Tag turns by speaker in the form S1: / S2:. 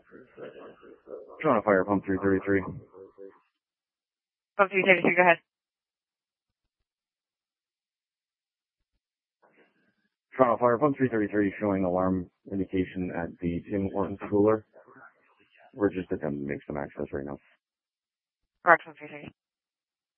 S1: Toronto Fire Pump 333.
S2: Pump 333, go ahead.
S1: Toronto Fire Pump 333 showing alarm indication at the Tim Hortons cooler. We're just attempting to make some access right now.
S2: Correct, Pump 333.